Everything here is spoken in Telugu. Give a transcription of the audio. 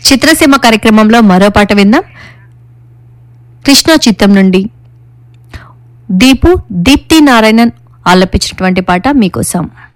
చిత్రసీమ కార్యక్రమంలో మరో పాట విందాం. కృష్ణ చిత్తం నుండి దీప్తి నారాయణన్ ఆలపించినటువంటి పాట మీకోసం.